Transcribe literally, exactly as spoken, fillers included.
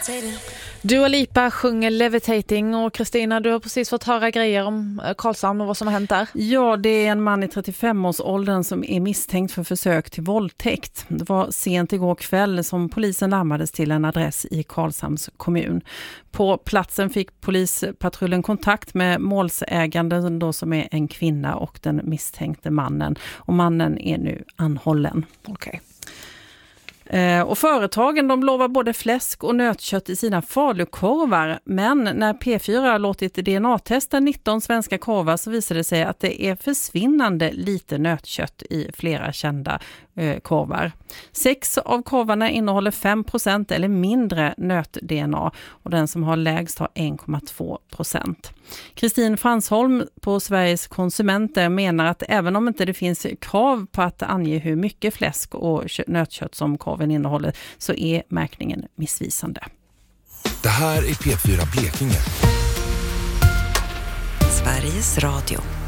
Dua Lipa sjunger Levitating och Kristina, du har precis fått höra grejer om Karlshamn och vad som har hänt där. Ja, det är en man i trettiofem-årsåldern som är misstänkt för försök till våldtäkt. Det var sent igår kväll som polisen larmades till en adress i Karlshamns kommun. På platsen fick polispatrullen kontakt med målsäganden då, som är en kvinna, och den misstänkte mannen. Och mannen är nu anhållen. Okej. Okay. Och företagen de lovar både fläsk och nötkött i sina falukorvar, men när P fyra har låtit D N A-testa nitton svenska korvar så visar det sig att det är försvinnande lite nötkött i flera kända eh, korvar. Sex av korvarna innehåller fem procent eller mindre nöt-D N A och den som har lägst har en komma två procent. Kristin Fransholm på Sveriges konsumenter menar att även om inte det finns krav på att ange hur mycket fläsk och nötkött som korven innehåller så är märkningen missvisande. Det här är P fyra Blekinge. Sveriges Radio.